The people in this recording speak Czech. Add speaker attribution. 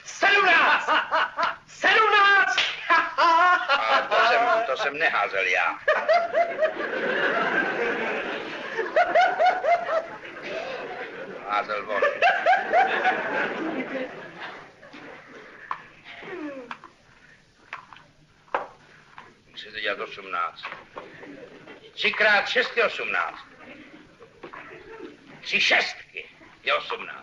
Speaker 1: 17! 17!
Speaker 2: A to jsem neházel já. Házel on. Musíte dělat 18. 3 krát 6 je 18. 3 šestky je 18.